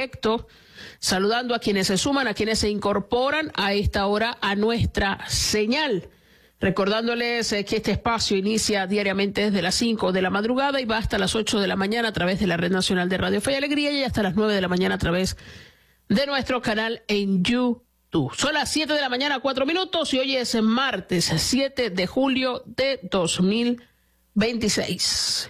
directo, saludando a quienes se suman, a quienes se incorporan a esta hora a nuestra señal. Recordándoles que este espacio inicia diariamente desde las 5 de la madrugada y va hasta las 8 de la mañana a través de la Red Nacional de Radio Fe y Alegría y hasta las 9 de la mañana a través de nuestro canal en YouTube. Son las 7 de la mañana, 4 minutos, y hoy es martes 7 de julio de 2026.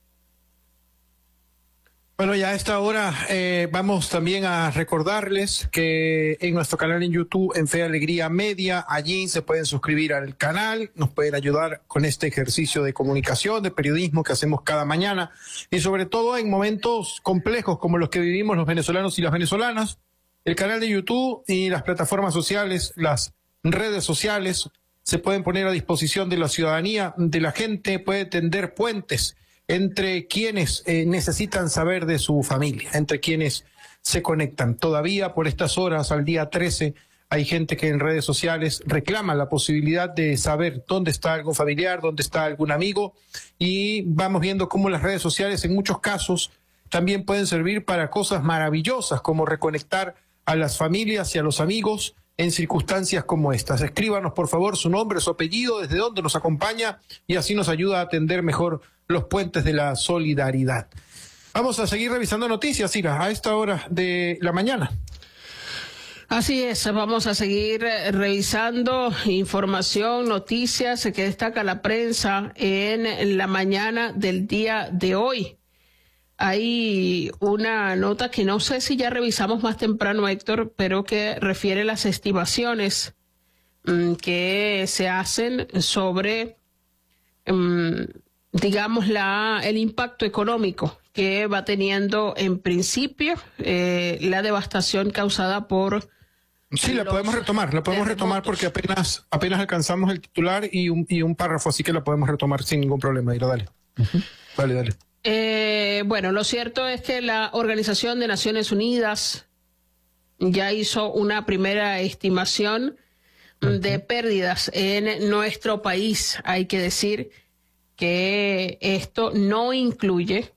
Bueno, ya a esta hora vamos también a recordarles que en nuestro canal en YouTube, en Fe Alegría Media, allí se pueden suscribir al canal, nos pueden ayudar con este ejercicio de comunicación, de periodismo que hacemos cada mañana, y sobre todo en momentos complejos como los que vivimos los venezolanos y las venezolanas. El canal de YouTube y las plataformas sociales, las redes sociales, se pueden poner a disposición de la ciudadanía, de la gente, puede tender puentes entre quienes necesitan saber de su familia, entre quienes se conectan. Todavía por estas horas, al día 13, hay gente que en redes sociales reclama la posibilidad de saber dónde está algún familiar, dónde está algún amigo, y vamos viendo cómo las redes sociales en muchos casos también pueden servir para cosas maravillosas, como reconectar a las familias y a los amigos en circunstancias como estas. Escríbanos, por favor, su nombre, su apellido, desde dónde nos acompaña, y así nos ayuda a atender mejor los puentes de la solidaridad. Vamos a seguir revisando noticias, Ira, a esta hora de la mañana. Así es, vamos a seguir revisando información, noticias que destaca la prensa en la mañana del día de hoy. Hay una nota que no sé si ya revisamos más temprano, Héctor, pero que refiere a las estimaciones que se hacen sobre, digamos, el impacto económico que va teniendo en principio la devastación causada por... Sí, la podemos retomar porque apenas alcanzamos el titular y un párrafo, así que la podemos retomar sin ningún problema. Ira, dale. Dale. Bueno, lo cierto es que la Organización de Naciones Unidas ya hizo una primera estimación de pérdidas en nuestro país. Hay que decir que esto no incluye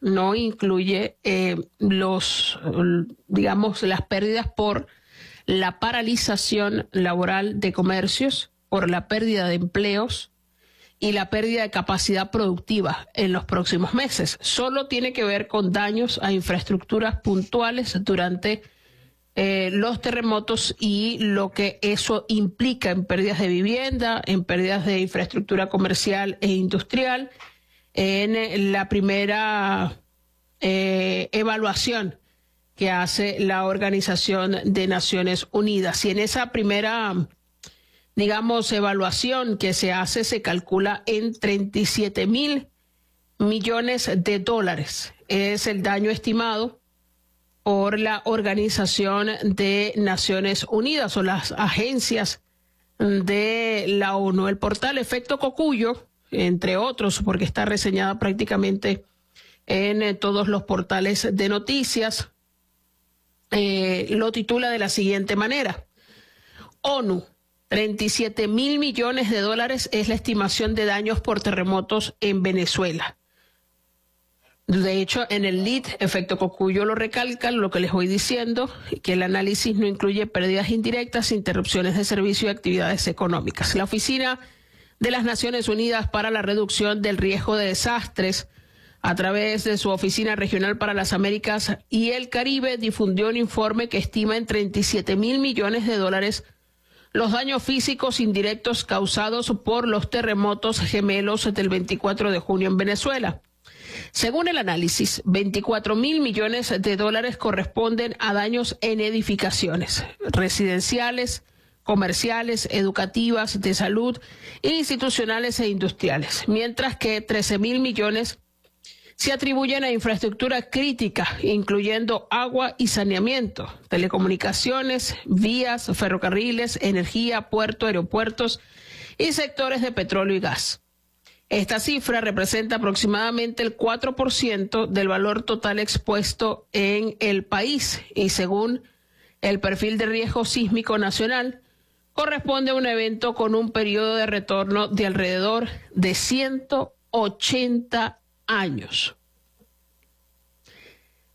las pérdidas por la paralización laboral de comercios, por la pérdida de empleos y la pérdida de capacidad productiva en los próximos meses. Solo tiene que ver con daños a infraestructuras puntuales durante los terremotos y lo que eso implica en pérdidas de vivienda, en pérdidas de infraestructura comercial e industrial, en la primera evaluación que hace la Organización de Naciones Unidas. Y en esa primera evaluación que se hace, se calcula en 37.000 millones de dólares. Es el daño estimado por la Organización de Naciones Unidas o las agencias de la ONU. El portal Efecto Cocuyo, entre otros, porque está reseñada prácticamente en todos los portales de noticias, lo titula de la siguiente manera: ONU, 37.000 millones de dólares es la estimación de daños por terremotos en Venezuela. De hecho, en el lead, Efecto Cocuyo lo recalca, lo que les voy diciendo, que el análisis no incluye pérdidas indirectas, interrupciones de servicio y actividades económicas. La Oficina de las Naciones Unidas para la Reducción del Riesgo de Desastres, a través de su Oficina Regional para las Américas y el Caribe, difundió un informe que estima en 37.000 millones de dólares los daños físicos indirectos causados por los terremotos gemelos del 24 de junio en Venezuela. Según el análisis, 24.000 millones de dólares corresponden a daños en edificaciones residenciales, comerciales, educativas, de salud, institucionales e industriales, mientras que 13.000 millones se atribuyen a infraestructura crítica, incluyendo agua y saneamiento, telecomunicaciones, vías, ferrocarriles, energía, puertos, aeropuertos y sectores de petróleo y gas. Esta cifra representa aproximadamente el 4% del valor total expuesto en el país y, según el perfil de riesgo sísmico nacional, corresponde a un evento con un periodo de retorno de alrededor de 180 años.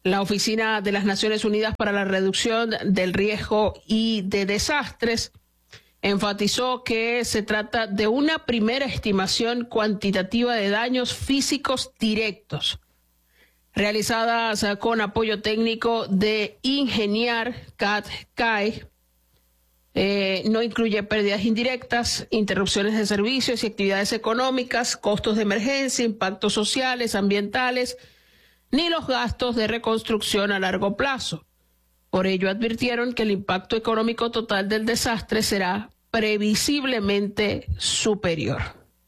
La Oficina de las Naciones Unidas para la Reducción del Riesgo y de Desastres enfatizó que se trata de una primera estimación cuantitativa de daños físicos directos, realizadas con apoyo técnico de Ingeniar CAT-CAE. No incluye pérdidas indirectas, interrupciones de servicios y actividades económicas, costos de emergencia, impactos sociales, ambientales, ni los gastos de reconstrucción a largo plazo. Por ello, advirtieron que el impacto económico total del desastre será previsiblemente superior.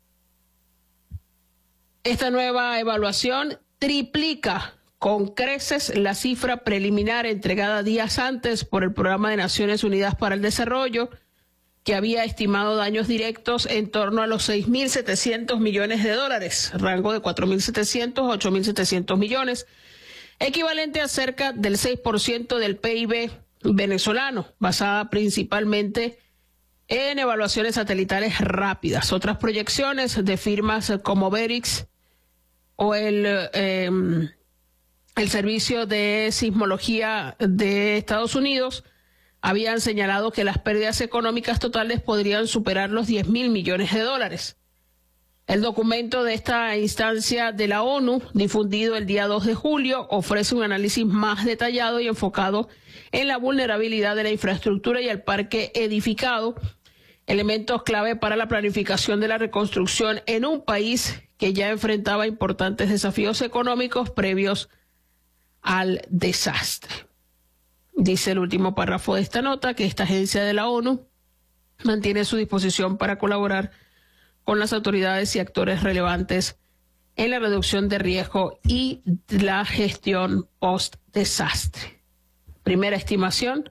Esta nueva evaluación triplica con creces la cifra preliminar entregada días antes por el Programa de Naciones Unidas para el Desarrollo, que había estimado daños directos en torno a los 6.700 millones de dólares, rango de 4.700 a 8.700 millones, equivalente a cerca del 6% del PIB venezolano, basada principalmente en evaluaciones satelitales rápidas. Otras proyecciones de firmas como Verix o el Servicio de Sismología de Estados Unidos habían señalado que las pérdidas económicas totales podrían superar los 10.000 millones de dólares. El documento de esta instancia de la ONU, difundido el día 2 de julio, ofrece un análisis más detallado y enfocado en la vulnerabilidad de la infraestructura y el parque edificado, elementos clave para la planificación de la reconstrucción en un país que ya enfrentaba importantes desafíos económicos previos al desastre. Dice el último párrafo de esta nota que esta agencia de la ONU mantiene su disposición para colaborar con las autoridades y actores relevantes en la reducción de riesgo y la gestión post-desastre. Primera estimación,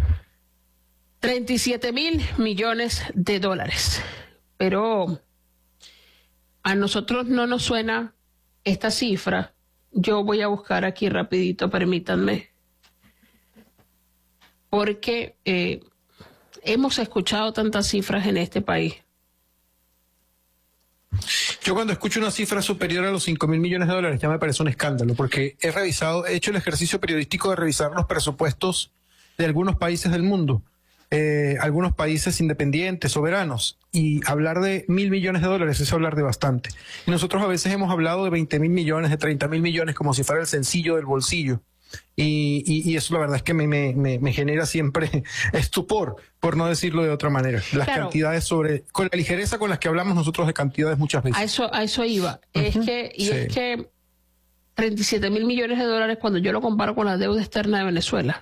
37.000 millones de dólares. Pero a nosotros no nos suena esta cifra. Yo voy a buscar aquí rapidito, permítanme, porque hemos escuchado tantas cifras en este país. Yo cuando escucho una cifra superior a los 5.000 millones de dólares ya me parece un escándalo, porque he hecho el ejercicio periodístico de revisar los presupuestos de algunos países del mundo, algunos países independientes, soberanos, y hablar de 1.000 millones de dólares es hablar de bastante. Y nosotros a veces hemos hablado de 20.000 millones, de 30.000 millones, como si fuera el sencillo del bolsillo. Y eso la verdad es que me genera siempre estupor, por no decirlo de otra manera. Las cantidades con la ligereza con las que hablamos nosotros de cantidades muchas veces. A eso iba. Es que 37.000 millones de dólares, cuando yo lo comparo con la deuda externa de Venezuela,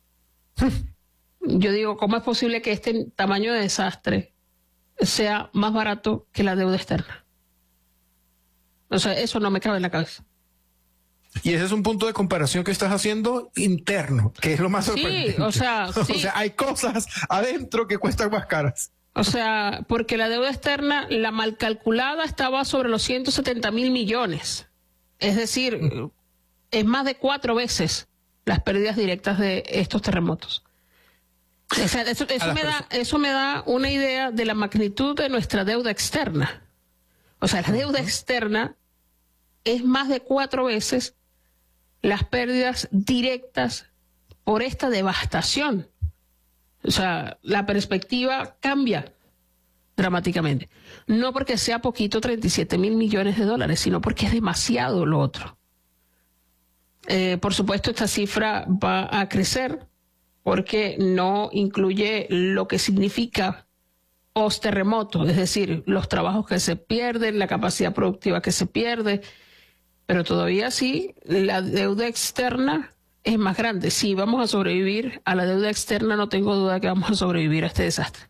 yo digo, ¿cómo es posible que este tamaño de desastre sea más barato que la deuda externa? O sea, eso no me cabe en la cabeza. Y ese es un punto de comparación que estás haciendo interno, que es lo más sorprendente. Sí, o sea, hay cosas adentro que cuestan más caras. O sea, porque la deuda externa, la mal calculada, estaba sobre los 170.000 millones. Es decir, es más de 4 veces las pérdidas directas de estos terremotos. O sea, eso me da una idea de la magnitud de nuestra deuda externa. O sea, la deuda externa es más de 4 veces las pérdidas directas por esta devastación. O sea, la perspectiva cambia dramáticamente. No porque sea poquito 37.000 millones de dólares, sino porque es demasiado lo otro. Por supuesto, esta cifra va a crecer porque no incluye lo que significa post-terremoto, es decir, los trabajos que se pierden, la capacidad productiva que se pierde, pero todavía sí, la deuda externa es más grande. Si vamos a sobrevivir a la deuda externa, no tengo duda que vamos a sobrevivir a este desastre.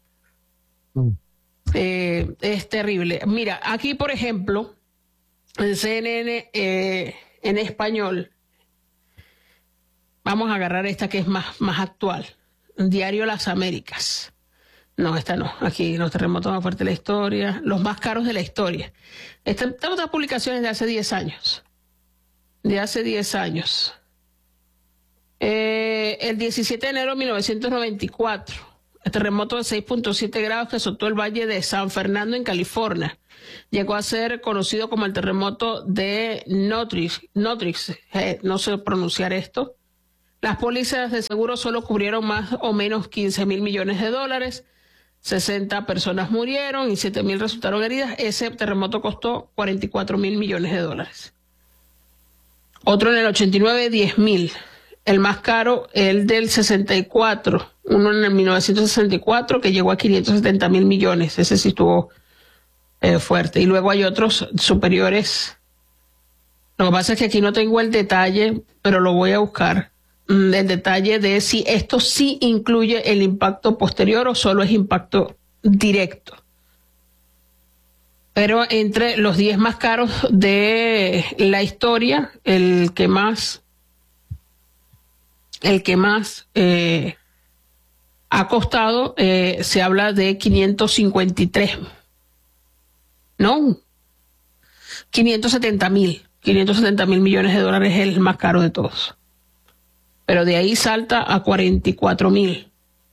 Es terrible. Mira, aquí, por ejemplo, en CNN en español, vamos a agarrar esta que es más actual, Diario Las Américas. No, esta no. Aquí los terremotos más fuertes de la historia, los más caros de la historia. Estas otras publicaciones de hace 10 años. De hace 10 años. El 17 de enero de 1994, el terremoto de 6.7 grados que azotó el valle de San Fernando en California. Llegó a ser conocido como el terremoto de Northridge, no sé pronunciar esto. Las pólizas de seguro solo cubrieron más o menos 15.000 millones de dólares. 60 personas murieron y 7.000 resultaron heridas. Ese terremoto costó 44.000 millones de dólares. Otro en el 89, 10.000. El más caro, el del 64. Uno en el 1964 que llegó a 570.000 millones. Ese sí estuvo fuerte. Y luego hay otros superiores. Lo que pasa es que aquí no tengo el detalle, pero lo voy a buscar. El detalle de si esto sí incluye el impacto posterior o solo es impacto directo. Pero entre los 10 más caros de la historia, el que más ha costado, se habla de 553. No, 570.000 millones de dólares es el más caro de todos. Pero de ahí salta a 44.000.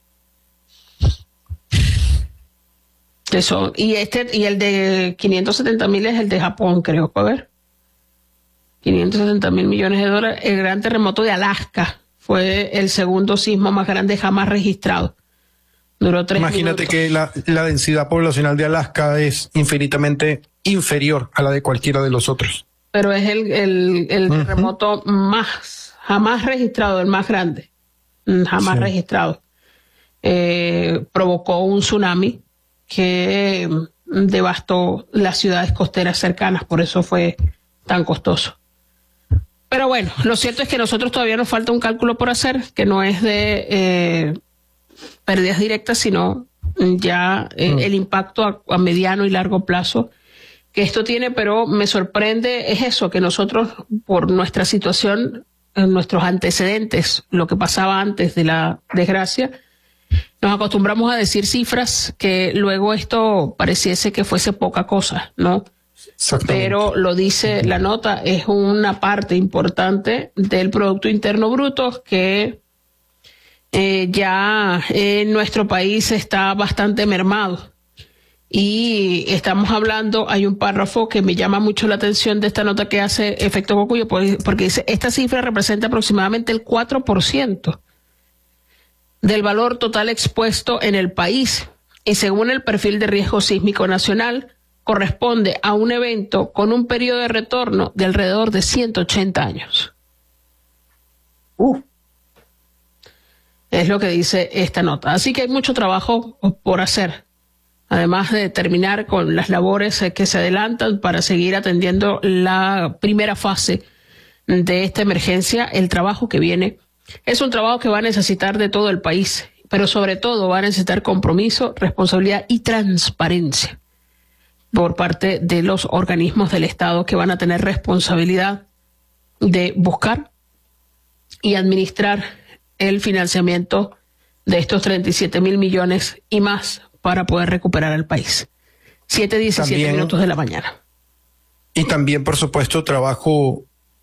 Eso, y el de 570.000 es el de Japón, creo. A ver. 570.000 millones de dólares. El gran terremoto de Alaska fue el segundo sismo más grande jamás registrado. Duró 3 Imagínate minutos. que la densidad poblacional de Alaska es infinitamente inferior a la de cualquiera de los otros. Pero es el terremoto jamás registrado, el más grande, jamás registrado. Provocó un tsunami que devastó las ciudades costeras cercanas, por eso fue tan costoso. Pero bueno, lo cierto es que nosotros todavía nos falta un cálculo por hacer, que no es de pérdidas directas, sino ya el impacto a mediano y largo plazo que esto tiene, pero me sorprende es eso, que nosotros, por nuestra situación, nuestros antecedentes, lo que pasaba antes de la desgracia, nos acostumbramos a decir cifras que luego esto pareciese que fuese poca cosa, ¿no? Pero lo dice la nota, es una parte importante del Producto Interno Bruto que ya en nuestro país está bastante mermado. Y estamos hablando, hay un párrafo que me llama mucho la atención de esta nota que hace Efecto Cocuyo, porque dice, esta cifra representa aproximadamente el 4% del valor total expuesto en el país y según el perfil de riesgo sísmico nacional, corresponde a un evento con un periodo de retorno de alrededor de 180 años. Es lo que dice esta nota. Así que hay mucho trabajo por hacer. Además de terminar con las labores que se adelantan para seguir atendiendo la primera fase de esta emergencia, el trabajo que viene es un trabajo que va a necesitar de todo el país, pero sobre todo va a necesitar compromiso, responsabilidad y transparencia por parte de los organismos del Estado que van a tener responsabilidad de buscar y administrar el financiamiento de estos 37.000 millones y más para poder recuperar al país. 7:17 minutos de la mañana. Y también, por supuesto, trabajo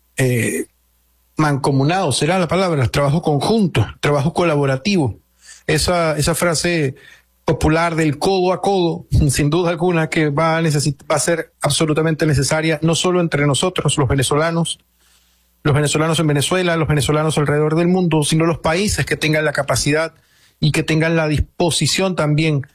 mancomunado, será la palabra, trabajo conjunto, trabajo colaborativo. Esa frase popular del codo a codo, sin duda alguna, que va a ser absolutamente necesaria, no solo entre nosotros, los venezolanos en Venezuela, los venezolanos alrededor del mundo, sino los países que tengan la capacidad y que tengan la disposición también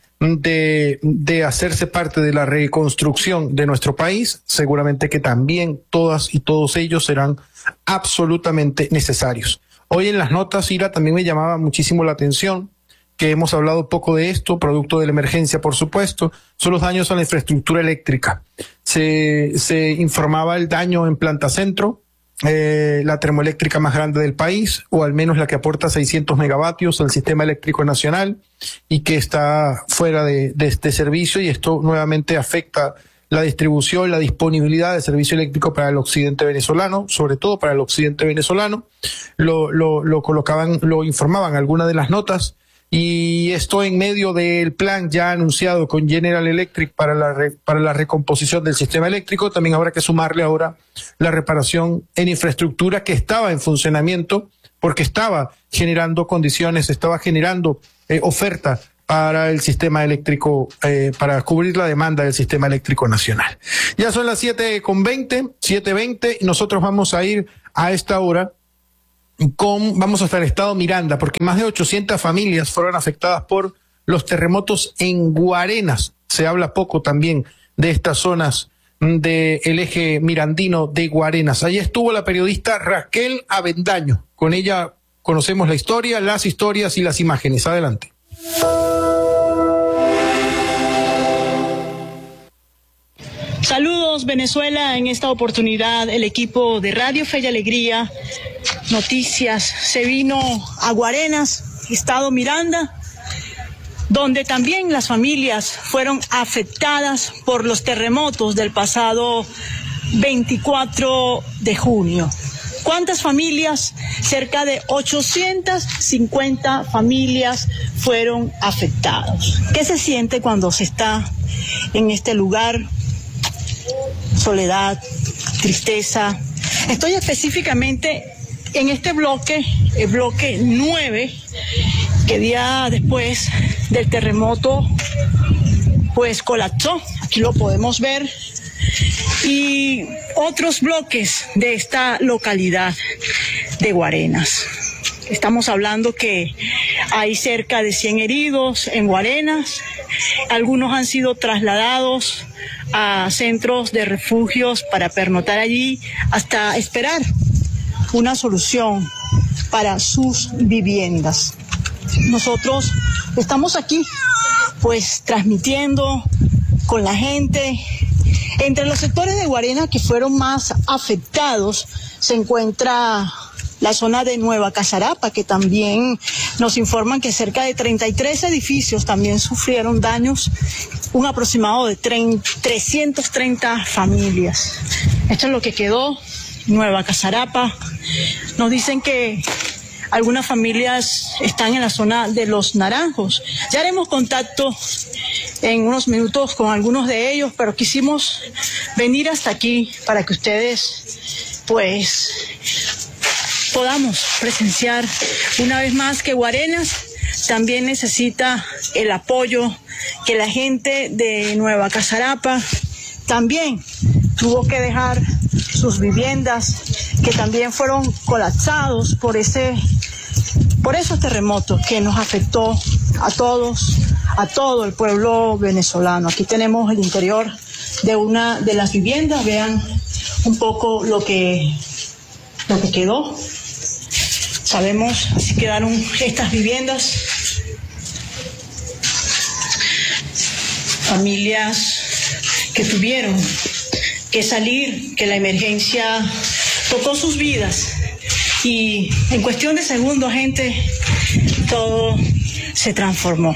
de hacerse parte de la reconstrucción de nuestro país. Seguramente que también todas y todos ellos serán absolutamente necesarios. Hoy en las notas, Ira, también me llamaba muchísimo la atención que hemos hablado poco de esto, producto de la emergencia, por supuesto, son los daños a la infraestructura eléctrica. Se informaba el daño en Planta Centro, la termoeléctrica más grande del país, o al menos la que aporta 600 megavatios al sistema eléctrico nacional y que está fuera de este servicio, y esto nuevamente afecta la distribución, la disponibilidad de servicio eléctrico para el occidente venezolano, sobre todo para el occidente venezolano. Lo colocaban, lo informaban algunas de las notas, y esto en medio del plan ya anunciado con General Electric para la recomposición del sistema eléctrico. También habrá que sumarle ahora la reparación en infraestructura que estaba en funcionamiento porque estaba generando condiciones, estaba generando oferta para el sistema eléctrico, para cubrir la demanda del sistema eléctrico nacional. Ya son las 7:20, y nosotros vamos a ir a esta hora vamos hasta el estado Miranda, porque más de 800 familias fueron afectadas por los terremotos en Guarenas. Se habla poco también de estas zonas del eje mirandino de Guarenas. Allí estuvo la periodista Raquel Avendaño. Con ella conocemos la historia, las historias y las imágenes. Adelante. Saludos Venezuela, en esta oportunidad el equipo de Radio Fe y Alegría Noticias se vino a Guarenas, estado Miranda, donde también las familias fueron afectadas por los terremotos del pasado 24 de junio. ¿Cuántas familias? Cerca de 850 familias fueron afectadas. ¿Qué se siente cuando se está en este lugar? Soledad, tristeza. Estoy específicamente en este bloque, el bloque 9, que día después del terremoto pues colapsó. Aquí lo podemos ver. Y otros bloques de esta localidad de Guarenas. Estamos hablando que hay cerca de 100 heridos en Guarenas. Algunos han sido trasladados a centros de refugios para pernoctar allí hasta esperar una solución para sus viviendas. Nosotros estamos aquí pues transmitiendo con la gente. Entre los sectores de Guarenas que fueron más afectados se encuentra la zona de Nueva Casarapa, que también nos informan que cerca de 33 edificios también sufrieron daños, un aproximado de 330 familias. Esto es lo que quedó, Nueva Casarapa. Nos dicen que algunas familias están en la zona de Los Naranjos. Ya haremos contacto en unos minutos con algunos de ellos, pero quisimos venir hasta aquí para que ustedes pues podamos presenciar una vez más que Guarenas también necesita el apoyo, que la gente de Nueva Casarapa también tuvo que dejar sus viviendas, que también fueron colapsados por esos terremotos que nos afectó a todos, a todo el pueblo venezolano. Aquí tenemos el interior de una de las viviendas, vean un poco lo que quedó. Sabemos, así quedaron estas viviendas. Familias que tuvieron que salir, que la emergencia tocó sus vidas y en cuestión de segundos, gente, todo se transformó.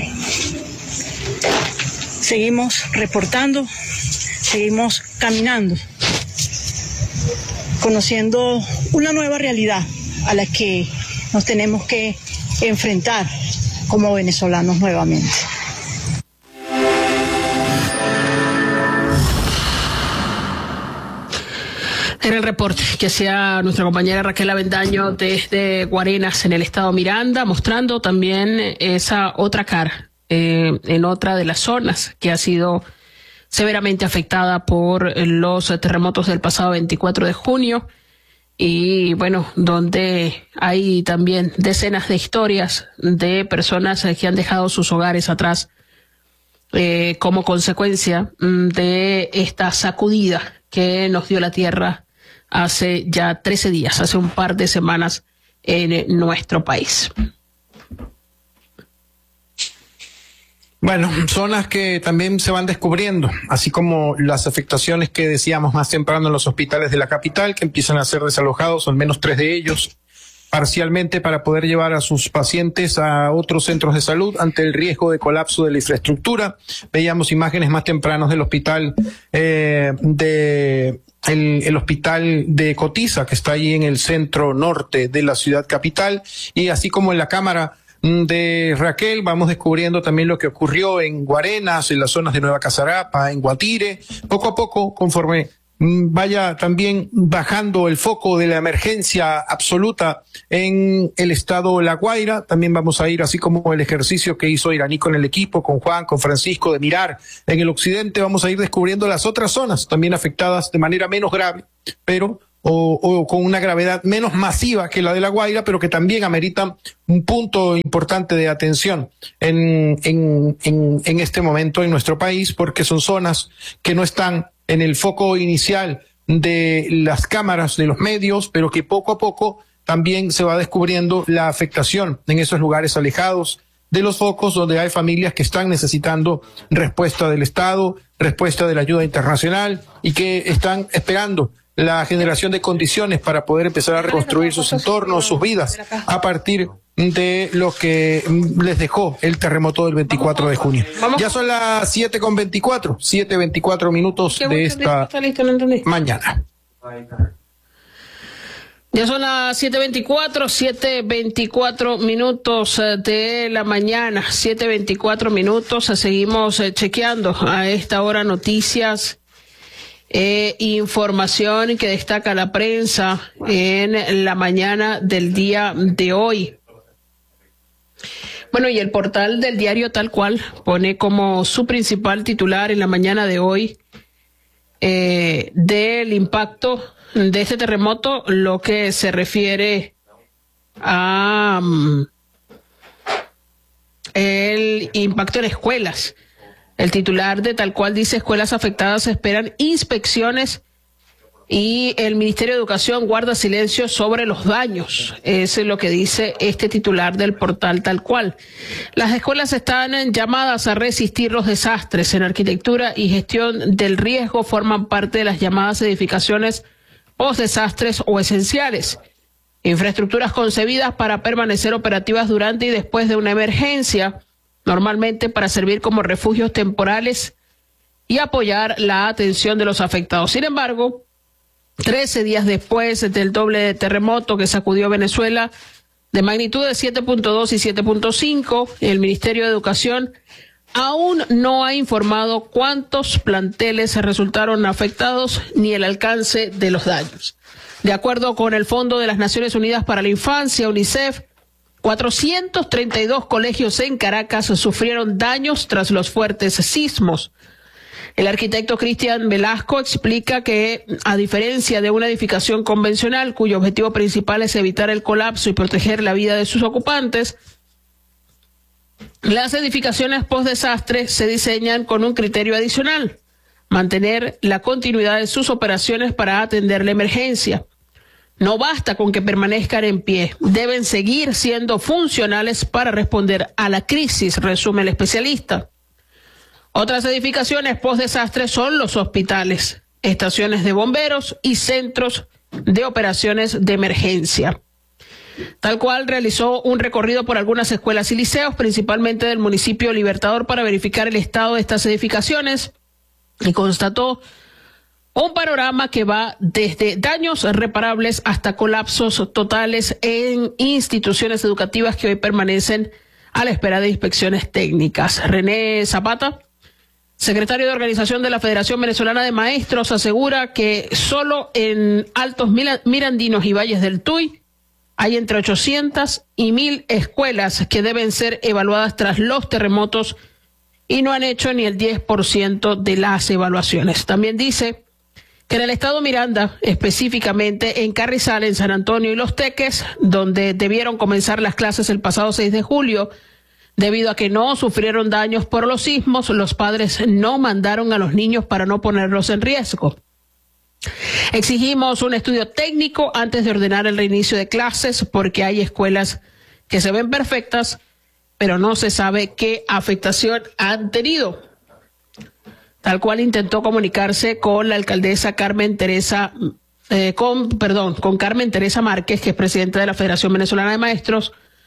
Seguimos reportando, seguimos caminando, conociendo una nueva realidad a la que nos tenemos que enfrentar como venezolanos nuevamente. Era el reporte que hacía nuestra compañera Raquel Avendaño desde Guarenas, en el estado Miranda, mostrando también esa otra cara en otra de las zonas que ha sido severamente afectada por los terremotos del pasado 24 de junio. Y bueno, donde hay también decenas de historias de personas que han dejado sus hogares atrás como consecuencia de esta sacudida que nos dio la tierra hace ya 13 días, hace un par de semanas en nuestro país. Bueno, zonas que también se van descubriendo, así como las afectaciones que decíamos más temprano en los hospitales de la capital, que empiezan a ser desalojados, al menos 3 de ellos, parcialmente para poder llevar a sus pacientes a otros centros de salud ante el riesgo de colapso de la infraestructura. Veíamos imágenes más tempranos del hospital el hospital de Cotiza, que está ahí en el centro norte de la ciudad capital, y así como en la cámara de Raquel vamos descubriendo también lo que ocurrió en Guarenas, en las zonas de Nueva Casarapa, en Guatire, poco a poco, conforme vaya también bajando el foco de la emergencia absoluta en el estado de La Guaira. También vamos a ir, así como el ejercicio que hizo Iraní con el equipo, con Juan, con Francisco, de mirar en el occidente, vamos a ir descubriendo las otras zonas también afectadas de manera menos grave, pero o con una gravedad menos masiva que la de La Guaira, pero que también ameritan un punto importante de atención en este momento en nuestro país, porque son zonas que no están en el foco inicial de las cámaras, de los medios, pero que poco a poco también se va descubriendo la afectación en esos lugares alejados de los focos, donde hay familias que están necesitando respuesta del Estado, respuesta de la ayuda internacional, y que están esperando la generación de condiciones para poder empezar a reconstruir sus entornos, sus vidas, a partir de lo que les dejó el terremoto del 24 de junio. Ya son las 7:24, 7:24 minutos de esta mañana. Ya son las 7:24 minutos de la mañana, 7:24 minutos. Seguimos chequeando a esta hora noticias, información que destaca la prensa en la mañana del día de hoy. Bueno, y el portal del diario Tal Cual pone como su principal titular en la mañana de hoy del impacto de este terremoto, lo que se refiere a el impacto en escuelas. El titular de Tal Cual dice: escuelas afectadas esperan inspecciones y el Ministerio de Educación guarda silencio sobre los daños. Eso es lo que dice este titular del portal Tal Cual. Las escuelas están llamadas a resistir los desastres. En arquitectura y gestión del riesgo forman parte de las llamadas edificaciones post-desastres o esenciales. Infraestructuras concebidas para permanecer operativas durante y después de una emergencia, normalmente para servir como refugios temporales y apoyar la atención de los afectados. Sin embargo, 13 días después del doble terremoto que sacudió Venezuela, de magnitud de 7.2 y 7.5, el Ministerio de Educación aún no ha informado cuántos planteles resultaron afectados ni el alcance de los daños. De acuerdo con el Fondo de las Naciones Unidas para la Infancia, UNICEF, 432 colegios en Caracas sufrieron daños tras los fuertes sismos. El arquitecto Cristian Velasco explica que, a diferencia de una edificación convencional cuyo objetivo principal es evitar el colapso y proteger la vida de sus ocupantes, las edificaciones post-desastre se diseñan con un criterio adicional: mantener la continuidad de sus operaciones para atender la emergencia. No basta con que permanezcan en pie, deben seguir siendo funcionales para responder a la crisis, resume el especialista. Otras edificaciones post-desastre son los hospitales, estaciones de bomberos y centros de operaciones de emergencia. Tal Cual realizó un recorrido por algunas escuelas y liceos, principalmente del municipio Libertador, para verificar el estado de estas edificaciones, y constató un panorama que va desde daños reparables hasta colapsos totales en instituciones educativas que hoy permanecen a la espera de inspecciones técnicas. René Zapata, secretario de Organización de la Federación Venezolana de Maestros, asegura que solo en Altos Mirandinos y Valles del Tuy hay entre 800 y 1000 escuelas que deben ser evaluadas tras los terremotos y no han hecho ni el 10% de las evaluaciones. También dice que en el estado Miranda, específicamente en Carrizal, en San Antonio y Los Teques, donde debieron comenzar las clases el pasado 6 de julio, debido a que no sufrieron daños por los sismos, los padres no mandaron a los niños para no ponerlos en riesgo. Exigimos un estudio técnico antes de ordenar el reinicio de clases, porque hay escuelas que se ven perfectas, pero no se sabe qué afectación han tenido. Tal Cual intentó comunicarse con la alcaldesa Carmen Teresa Márquez, que es presidenta de la Federación Venezolana de Maestros,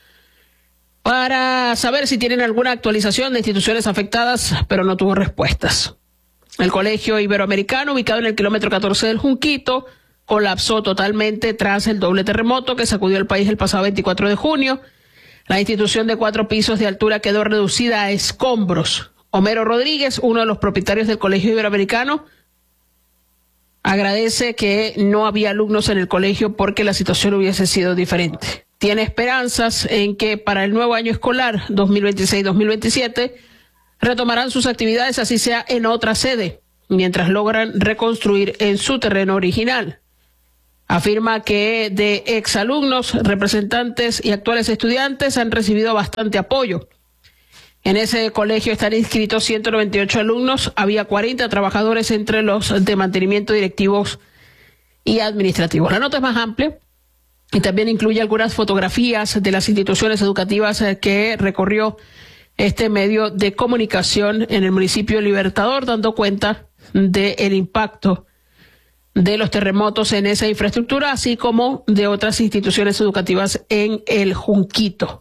para saber si tienen alguna actualización de instituciones afectadas, pero no tuvo respuestas. El Colegio Iberoamericano, ubicado en el kilómetro 14 del Junquito, colapsó totalmente tras el doble terremoto que sacudió el país el pasado 24 de junio. La institución de 4 pisos de altura quedó reducida a escombros. Homero Rodríguez, uno de los propietarios del Colegio Iberoamericano, agradece que no había alumnos en el colegio porque la situación hubiese sido diferente. Tiene esperanzas en que para el nuevo año escolar 2026-2027 retomarán sus actividades, así sea en otra sede, mientras logran reconstruir en su terreno original. Afirma que de exalumnos, representantes y actuales estudiantes han recibido bastante apoyo. En ese colegio están inscritos 198 alumnos, había 40 trabajadores entre los de mantenimiento, directivos y administrativos. La nota es más amplia y también incluye algunas fotografías de las instituciones educativas que recorrió este medio de comunicación en el municipio Libertador, dando cuenta del impacto de los terremotos en esa infraestructura, así como de otras instituciones educativas en el Junquito.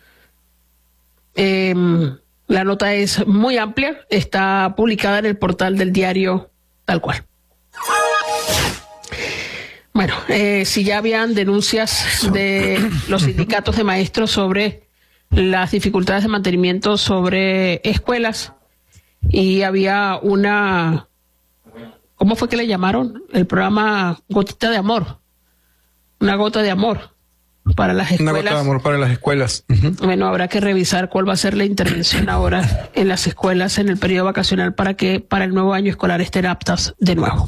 La nota es muy amplia, está publicada en el portal del diario Tal Cual. Bueno, si ya habían denuncias de los sindicatos de maestros sobre las dificultades de mantenimiento sobre escuelas, y había una, ¿cómo fue que le llamaron? El programa Gotita de Amor, una gota de amor para las escuelas. Una gota de amor para las escuelas. Bueno, habrá que revisar cuál va a ser la intervención ahora en las escuelas en el periodo vacacional para que para el nuevo año escolar estén aptas de nuevo.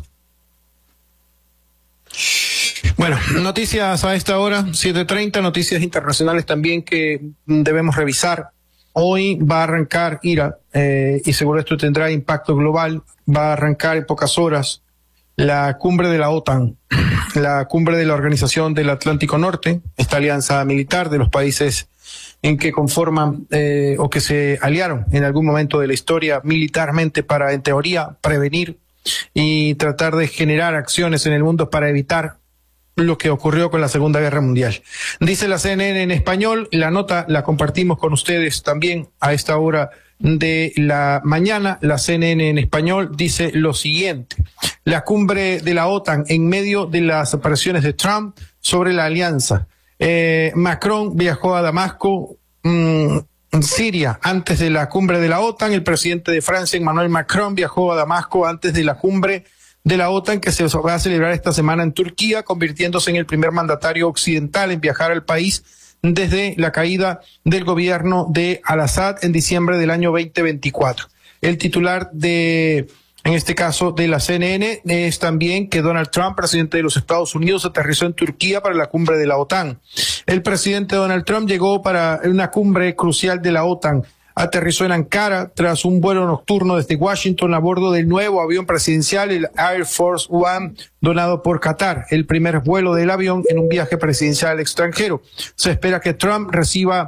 Bueno, noticias a esta hora, 7:30, noticias internacionales también que debemos revisar. Hoy va a arrancar IRA, y seguro esto tendrá impacto global, va a arrancar en pocas horas la cumbre de la OTAN, la cumbre de la Organización del Atlántico Norte, esta alianza militar de los países en que conforman o que se aliaron en algún momento de la historia militarmente para, en teoría, prevenir y tratar de generar acciones en el mundo para evitar lo que ocurrió con la Segunda Guerra Mundial. Dice la CNN en español, la nota la compartimos con ustedes también a esta hora de la mañana. La CNN en español dice lo siguiente: la cumbre de la OTAN en medio de las presiones de Trump sobre la alianza. Macron viajó a Damasco, Siria, antes de la cumbre de la OTAN. El presidente de Francia, Emmanuel Macron, viajó a Damasco antes de la cumbre de la OTAN que se va a celebrar esta semana en Turquía, convirtiéndose en el primer mandatario occidental en viajar al país desde la caída del gobierno de Al-Assad en diciembre del año 2024. El titular de, en este caso, de la CNN es también que Donald Trump, presidente de los Estados Unidos, aterrizó en Turquía para la cumbre de la OTAN. El presidente Donald Trump llegó para una cumbre crucial de la OTAN. Aterrizó en Ankara tras un vuelo nocturno desde Washington a bordo del nuevo avión presidencial, el Air Force One, donado por Qatar, el primer vuelo del avión en un viaje presidencial al extranjero. Se espera que Trump reciba,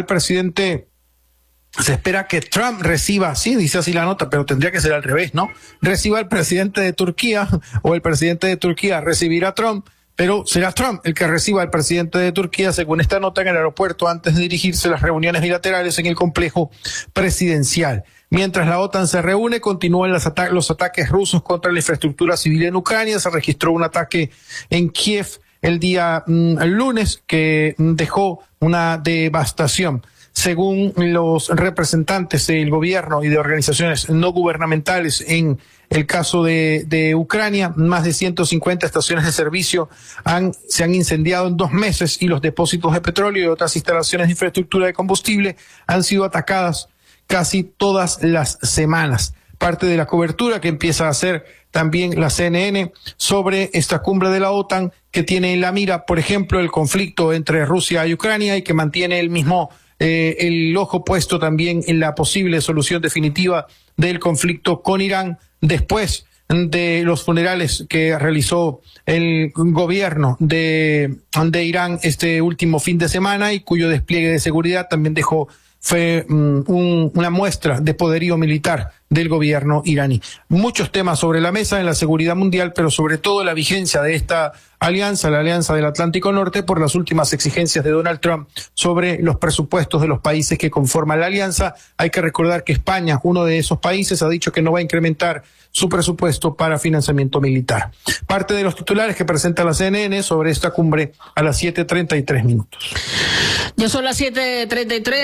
sí, dice así la nota, pero tendría que ser al revés, ¿no? Reciba al presidente de Turquía, o el presidente de Turquía recibirá a Trump, pero será Trump el que reciba al presidente de Turquía, según esta nota, en el aeropuerto antes de dirigirse a las reuniones bilaterales en el complejo presidencial. Mientras la OTAN se reúne, continúan los ataques rusos contra la infraestructura civil en Ucrania. Se registró un ataque en Kiev el día lunes que dejó una devastación. Según los representantes del gobierno y de organizaciones no gubernamentales en el caso de Ucrania, más de 150 estaciones de servicio se han incendiado en 2 meses y los depósitos de petróleo y otras instalaciones de infraestructura de combustible han sido atacadas casi todas las semanas. Parte de la cobertura que empieza a hacer también la CNN sobre esta cumbre de la OTAN, que tiene en la mira, por ejemplo, el conflicto entre Rusia y Ucrania, y que mantiene el ojo puesto también en la posible solución definitiva del conflicto con Irán después de los funerales que realizó el gobierno de Irán este último fin de semana, y cuyo despliegue de seguridad también fue una muestra de poderío militar del gobierno iraní. Muchos temas sobre la mesa en la seguridad mundial, pero sobre todo la vigencia de esta alianza, la Alianza del Atlántico Norte, por las últimas exigencias de Donald Trump sobre los presupuestos de los países que conforman la alianza. Hay que recordar que España, uno de esos países, ha dicho que no va a incrementar su presupuesto para financiamiento militar. Parte de los titulares que presenta la CNN sobre esta cumbre a las 7:33. Ya son las 7:33,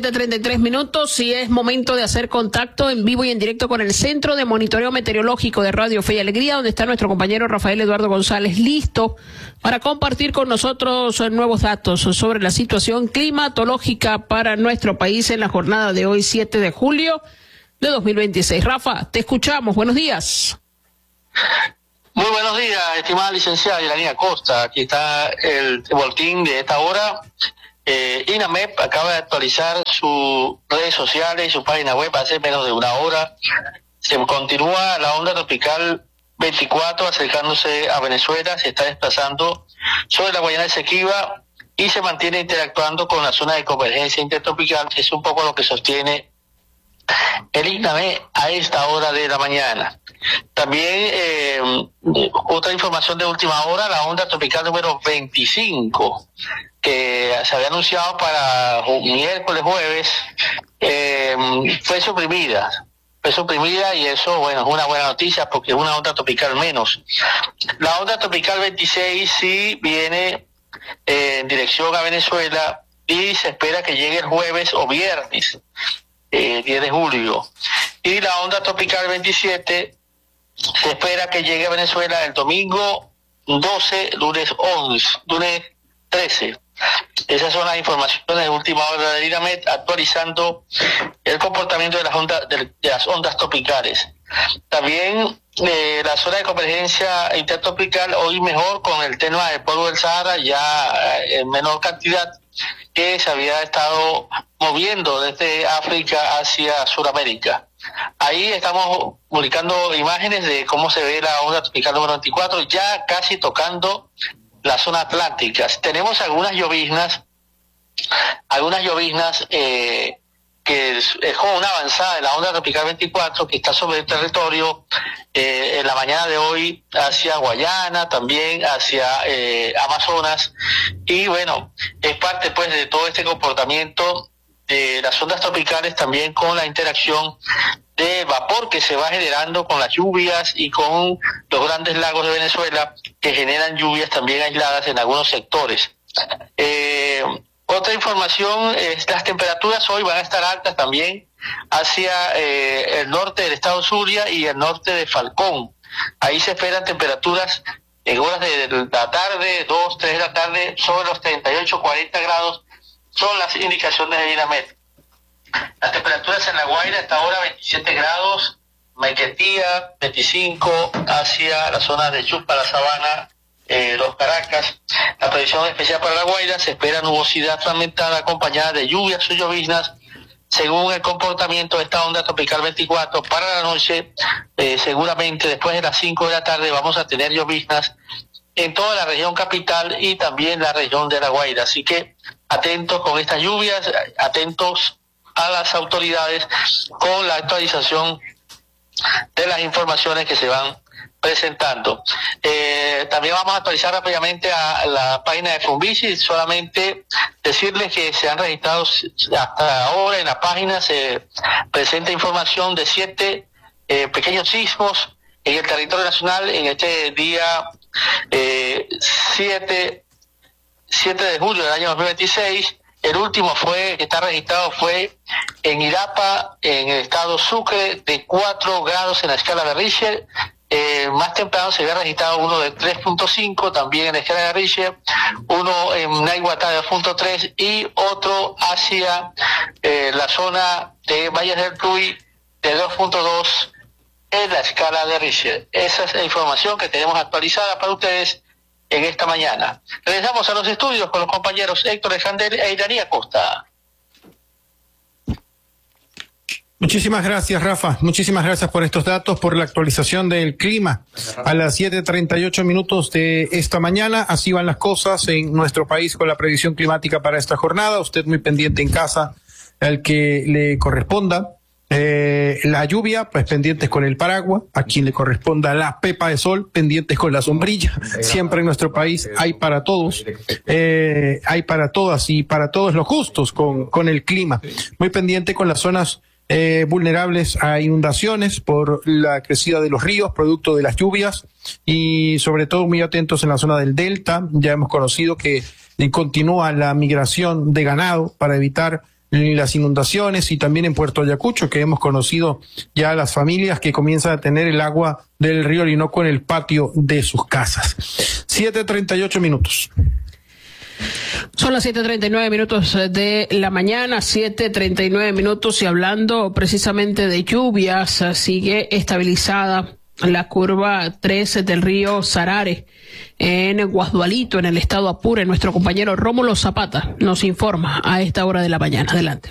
7:33 y es momento de hacer contacto en vivo y en directo con el Centro de Monitoreo Meteorológico de Radio Fe y Alegría, donde está nuestro compañero Rafael Eduardo González, listo para compartir con nosotros nuevos datos sobre la situación climatológica para nuestro país en la jornada de hoy, 7 de julio de 2026. Rafa, te escuchamos. Buenos días. Muy buenos días, estimada licenciada Iranía Costa. Aquí está el boletín de esta hora. INAMEP acaba de actualizar sus redes sociales y su página web hace menos de una hora. Se continúa la onda tropical 24 acercándose a Venezuela, se está desplazando sobre la Guayana Esequiba y se mantiene interactuando con la zona de convergencia intertropical, que es un poco lo que sostiene el INAMEP a esta hora de la mañana. También otra información de última hora, la onda tropical número 25, que se había anunciado para miércoles, jueves, fue suprimida y eso, bueno, es una buena noticia porque es una onda tropical menos. La onda tropical 26 sí viene en dirección a Venezuela y se espera que llegue el jueves o viernes, 10 de julio. Y la onda tropical 27 se espera que llegue a Venezuela el domingo 12, lunes 13. Esas son las informaciones de última hora del INAMEP, actualizando el comportamiento de las ondas tropicales. También la zona de convergencia intertropical hoy mejor con el tema del polvo del Sahara, ya en menor cantidad, que se había estado moviendo desde África hacia Sudamérica. Ahí estamos publicando imágenes de cómo se ve la onda tropical número 24, ya casi tocando la zona atlántica. Tenemos algunas lloviznas que es como una avanzada de la onda tropical 24 que está sobre el territorio en la mañana de hoy hacia Guayana, también hacia Amazonas, y bueno, es parte pues de todo este comportamiento de las ondas tropicales, también con la interacción de vapor que se va generando con las lluvias y con los grandes lagos de Venezuela, que generan lluvias también aisladas en algunos sectores. Otra información es las temperaturas hoy van a estar altas también hacia el norte del estado Zulia y el norte de Falcón. Ahí se esperan temperaturas en horas de la tarde, 2, 3 de la tarde, sobre los 38, 40 grados, son las indicaciones de INAMEP. Las temperaturas en La Guaira hasta ahora 27 grados, Maiquetía 25, hacia la zona de Chupa, La Sabana, Los Caracas. La previsión especial para La Guaira, se espera nubosidad fragmentada acompañada de lluvias o lloviznas según el comportamiento de esta onda tropical 24. Para la noche, seguramente después de las 5 de la tarde vamos a tener lloviznas en toda la región capital y también la región de La Guaira. Así que atentos con estas lluvias, atentos a las autoridades con la actualización de las informaciones que se van presentando. También vamos a actualizar rápidamente a la página de Funvici, solamente decirles que se han registrado hasta ahora en la página, se presenta información de 7 pequeños sismos en el territorio nacional en este día 7 de julio del año 2026. El último que está registrado fue en Irapa, en el estado Sucre, de 4 grados en la escala de Richter. Más temprano se había registrado uno de 3.5, también en la escala de Richter, uno en Naiguatá de 2.3 y otro hacia la zona de Valles del Tuy de 2.2 en la escala de Richter. Esa es la información que tenemos actualizada para ustedes en esta mañana. Regresamos a los estudios con los compañeros Héctor Alexander e Iranía Costa. Muchísimas gracias, Rafa. Muchísimas gracias por estos datos, por la actualización del clima a las 7:38 de esta mañana. Así van las cosas en nuestro país con la previsión climática para esta jornada. Usted muy pendiente en casa al que le corresponda. La lluvia, pues pendientes con el paraguas, a quien le corresponda la pepa de sol, pendientes con la sombrilla. Siempre en nuestro país hay para todos, hay para todas y para todos los gustos con el clima. Muy pendiente con las zonas vulnerables a inundaciones por la crecida de los ríos, producto de las lluvias, y sobre todo muy atentos en la zona del delta. Ya hemos conocido que continúa la migración de ganado para evitar las inundaciones, y también en Puerto Ayacucho, que hemos conocido ya las familias que comienzan a tener el agua del río Orinoco en el patio de sus casas. 7:38 minutos. Son las 7:39 minutos de la mañana, 7:39 minutos, y hablando precisamente de lluvias, sigue estabilizada la curva 3 del río Sarare en Guasdualito, en el estado Apure. Nuestro compañero Rómulo Zapata nos informa a esta hora de la mañana. Adelante.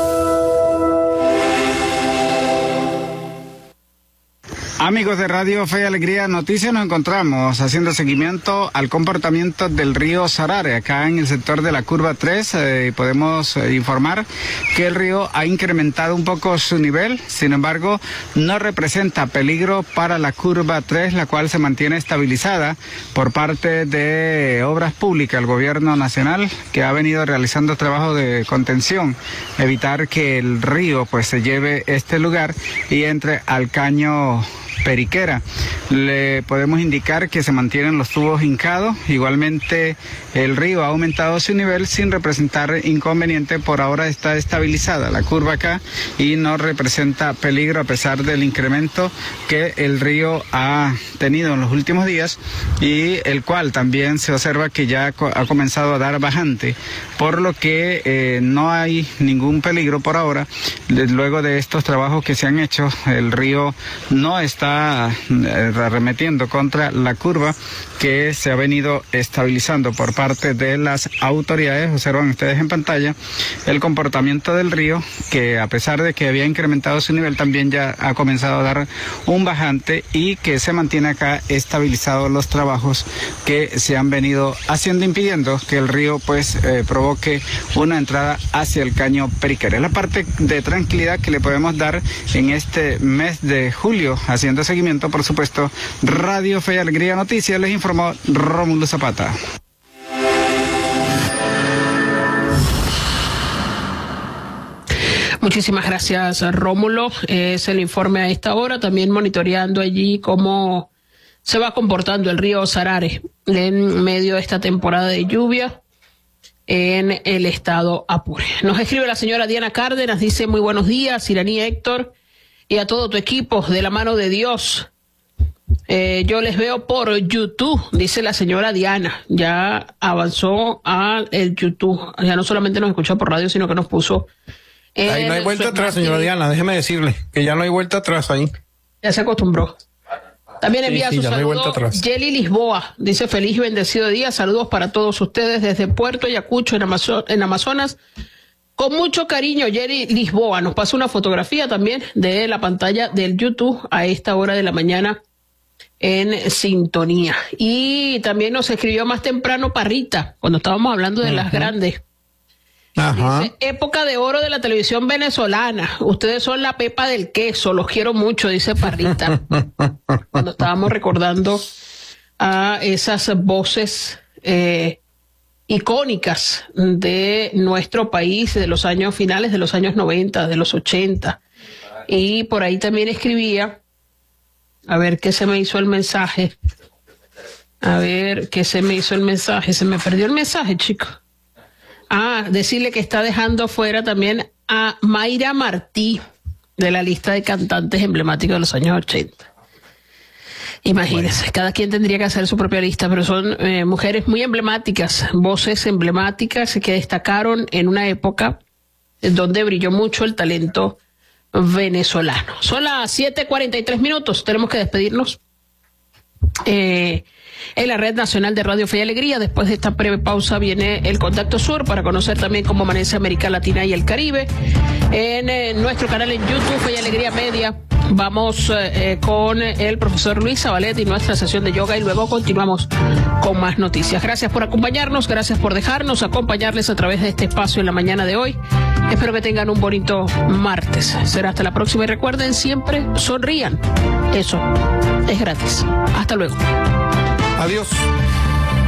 Amigos de Radio Fe y Alegría Noticias, nos encontramos haciendo seguimiento al comportamiento del río Sarare, acá en el sector de la curva 3. Podemos informar que el río ha incrementado un poco su nivel, sin embargo, no representa peligro para la curva 3, la cual se mantiene estabilizada por parte de Obras Públicas, el gobierno nacional, que ha venido realizando trabajo de contención, evitar que el río pues se lleve este lugar y entre al caño Periquera. Le podemos indicar que se mantienen los tubos hincados. Igualmente el río ha aumentado su nivel sin representar inconveniente. Por ahora está estabilizada la curva acá y no representa peligro a pesar del incremento que el río ha tenido en los últimos días, y el cual también se observa que ya ha comenzado a dar bajante, por lo que no hay ningún peligro por ahora. Luego de estos trabajos que se han hecho, el río no está arremetiendo contra la curva, que se ha venido estabilizando por parte de las autoridades. Observan ustedes en pantalla el comportamiento del río, que a pesar de que había incrementado su nivel, también ya ha comenzado a dar un bajante, y que se mantiene acá estabilizados los trabajos que se han venido haciendo, impidiendo que el río pues provoque una entrada hacia el caño Periquera. Es la parte de tranquilidad que le podemos dar en este mes de julio. Haciendo seguimiento, por supuesto, Radio Fe y Alegría Noticias, les informó Rómulo Zapata. Muchísimas gracias, Rómulo. Es el informe a esta hora, también monitoreando allí cómo se va comportando el río Sarare en medio de esta temporada de lluvia en el estado Apure. Nos escribe la señora Diana Cárdenas, dice: muy buenos días, Iraní, Héctor, y a todo tu equipo, de la mano de Dios. Yo les veo por YouTube, dice la señora Diana. Ya avanzó a el YouTube. Ya no solamente nos escucha por radio, sino que nos puso... Ahí no hay vuelta atrás, señora Diana. Déjeme decirle que ya no hay vuelta atrás ahí. Ya se acostumbró. También envía su saludo Yeli Lisboa. Dice: feliz y bendecido día. Saludos para todos ustedes desde Puerto Ayacucho, en Amazonas. Con mucho cariño, Yeli Lisboa. Nos pasa una fotografía también de la pantalla del YouTube a esta hora de la mañana en sintonía. Y también nos escribió más temprano Parrita, cuando estábamos hablando de las grandes. Ajá. Dice: época de oro de la televisión venezolana. Ustedes son la pepa del queso. Los quiero mucho, dice Parrita. Cuando estábamos recordando a esas voces icónicas de nuestro país, de los años finales de los años 90, de los 80. Y por ahí también escribía, a ver qué se me hizo el mensaje. Se me perdió el mensaje, chico. Decirle que está dejando fuera también a Mayra Martí de la lista de cantantes emblemáticos de los años 80. Imagínense, bueno, cada quien tendría que hacer su propia lista, pero son mujeres muy emblemáticas, voces emblemáticas que destacaron en una época donde brilló mucho el talento venezolano. Son las 7:43 minutos, tenemos que despedirnos. En la Red Nacional de Radio Fe y Alegría, después de esta breve pausa, viene el Contacto Sur para conocer también cómo amanece América Latina y el Caribe. En nuestro canal en YouTube, Fe y Alegría Media, vamos con el profesor Luis Zabalet y nuestra sesión de yoga, y luego continuamos con más noticias. Gracias por acompañarnos, gracias por dejarnos acompañarles a través de este espacio en la mañana de hoy. Espero que tengan un bonito martes. Será hasta la próxima, y recuerden, siempre sonrían. Eso es gratis. Hasta luego. Adiós.